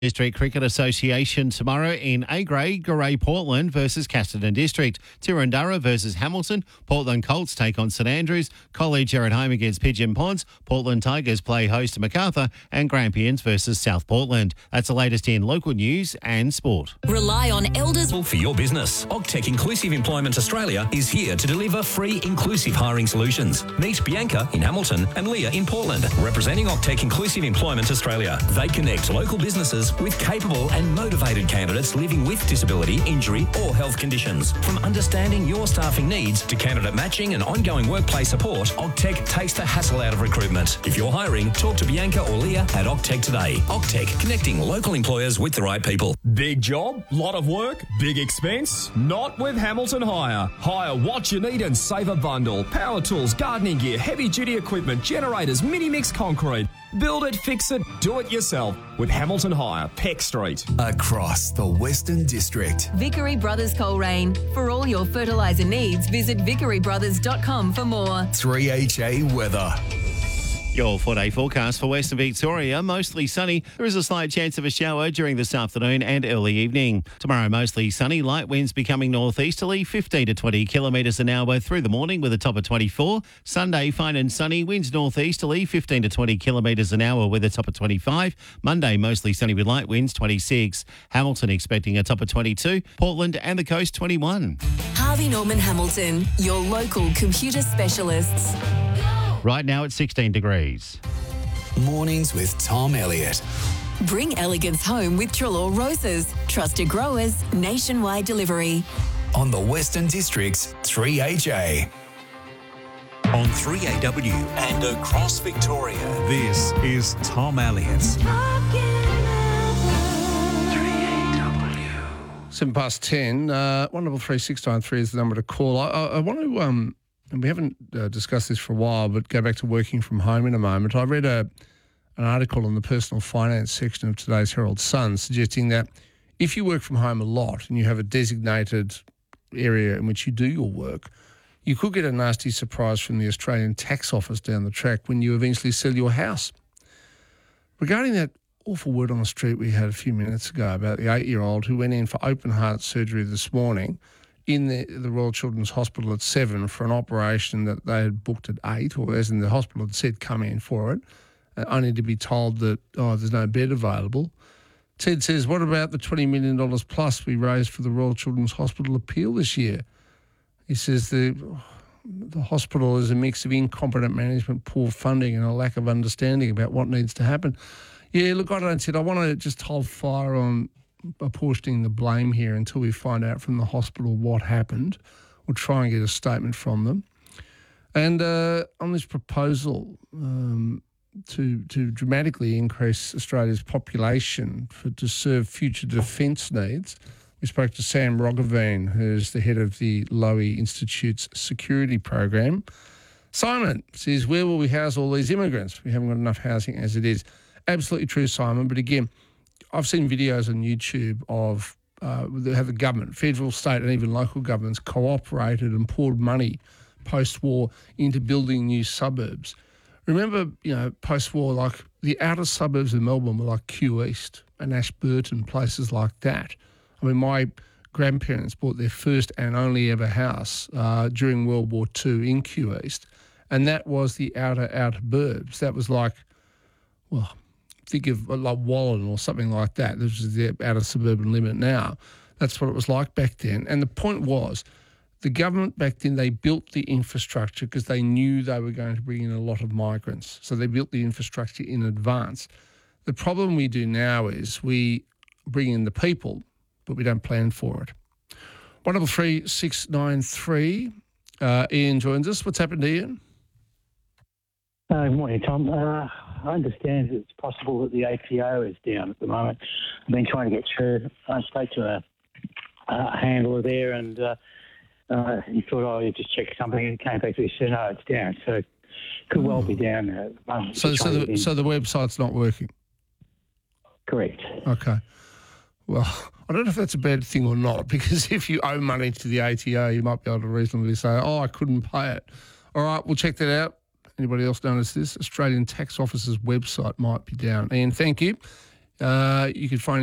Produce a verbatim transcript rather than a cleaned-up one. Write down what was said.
District Cricket Association tomorrow in A-grade, Garay Portland versus Casterton District. Tirundurra versus Hamilton. Portland Colts take on St Andrews. College are at home against Pigeon Ponds. Portland Tigers play host to Macarthur. And Grampians versus South Portland. That's the latest in local news and sport. Rely on Elders for your business. Ogtech Inclusive Employment Australia is here to deliver free inclusive hiring solutions. Meet Bianca in Hamilton and Leah in Portland, representing Ogtech Inclusive Employment Australia. They connect local businesses with capable and motivated candidates living with disability, injury or health conditions. From understanding your staffing needs to candidate matching and ongoing workplace support, Ogtech takes the hassle out of recruitment. If you're hiring, talk to Bianca or Leah at Ogtech today. Ogtech, connecting local employers with the right people. Big job, lot of work, big expense? Not with Hamilton Hire. Hire what you need and save a bundle. Power tools, gardening gear, heavy duty equipment, generators, mini mix concrete. Build it, fix it, do it yourself with Hamilton Hire, Peck Street. Across the Western District. Vickery Brothers Coleraine. For all your fertiliser needs, visit vickery brothers dot com for more. three H A weather. Your four-day forecast for Western Victoria, mostly sunny. There is a slight chance of a shower during this afternoon and early evening. Tomorrow, mostly sunny, light winds becoming northeasterly, fifteen to twenty kilometres an hour through the morning with a top of twenty-four. Sunday, fine and sunny, winds northeasterly, fifteen to twenty kilometres an hour with a top of twenty-five. Monday, mostly sunny with light winds, twenty-six. Hamilton expecting a top of twenty-two. Portland and the coast, twenty-one. Harvey Norman Hamilton, your local computer specialists. Right now it's sixteen degrees. Mornings with Tom Elliott. Bring elegance home with Trelaw Roses. Trusted growers, nationwide delivery. On the Western District's three H A. On three A W and across Victoria, This is Tom Elliott. Seven past ten. Uh, one double three six nine three is the number to call. I, I, I want to, um, and we haven't uh, discussed this for a while, but go back to working from home in a moment. I read a an article in the personal finance section of today's Herald Sun suggesting that if you work from home a lot and you have a designated area in which you do your work, you could get a nasty surprise from the Australian Tax Office down the track when you eventually sell your house. Regarding that awful word on the street we had a few minutes ago about the eight-year-old who went in for open heart surgery this morning in the, the Royal Children's Hospital at seven for an operation that they had booked at eight, or as in the hospital had said, come in for it, uh, only to be told that, oh, there's no bed available. Ted says, what about the twenty million dollars plus we raised for the Royal Children's Hospital appeal this year? He says the, the hospital is a mix of incompetent management, poor funding and a lack of understanding about what needs to happen. Yeah, look, I don't Ted, I want to just hold fire on apportioning the blame here until we find out from the hospital what happened. We'll try and get a statement from them. And uh, on this proposal um, to to dramatically increase Australia's population for, to serve future defence needs, we spoke to Sam Roggeveen, who's the head of the Lowy Institute's security program. Simon says, where will we house all these immigrants? We haven't got enough housing as it is. Absolutely true, Simon. But again, I've seen videos on YouTube of uh, how the government, federal, state and even local governments cooperated and poured money post-war into building new suburbs. Remember, you know, post-war, like the outer suburbs of Melbourne were like Kew East and Ashburton, places like that. I mean, my grandparents bought their first and only ever house uh, during World War Two in Kew East, and that was the outer, outer burbs. That was like, well, think of like Wallen or something like that. This is the outer suburban limit now. That's what it was like back then. And the point was, the government back then, they built the infrastructure because they knew they were going to bring in a lot of migrants. So they built the infrastructure in advance. The problem we do now is we bring in the people, but we don't plan for it. one double three six nine three. Uh, Ian joins us. What's happened to Ian? Uh, good morning, Tom. Uh, I understand it's possible that the A T O is down at the moment. I've been trying to get through. I spoke to a, a handler there and uh, uh, he thought, oh, you just check something, and came back to me and said, no, it's down. So it could well be down there at the moment. So, so, the, so the website's not working? Correct. Okay. Well, I don't know if that's a bad thing or not, because if you owe money to the A T O, you might be able to reasonably say, oh, I couldn't pay it. All right, we'll check that out. Anybody else notice this? Australian Tax Office's website might be down. Ian, thank you. Uh, you could find